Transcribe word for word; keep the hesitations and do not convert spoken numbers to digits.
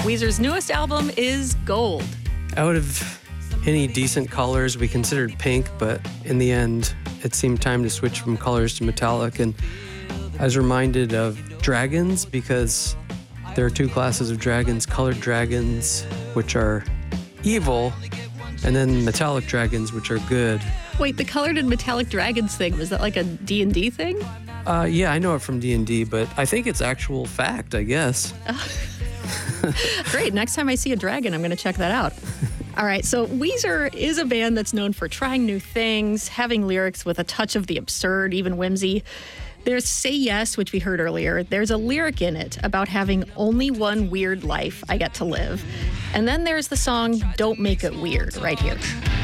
Weezer's newest album is Gold. Out of any decent colors, we considered pink, but in the end, it seemed time to switch from colors to metallic. And I was reminded of dragons because there are two classes of dragons, colored dragons, which are evil, and then metallic dragons, which are good. Wait, the colored and metallic dragons thing, was that like a D and D thing? Uh, yeah, I know it from D and D, but I think it's actual fact, I guess. Great. Next time I see a dragon, I'm going to check that out. All right. So Weezer is a band that's known for trying new things, having lyrics with a touch of the absurd, even whimsy. There's Say Yes, which we heard earlier. There's a lyric in it about having only one weird life I get to live. And then there's the song Don't Make It Weird right here.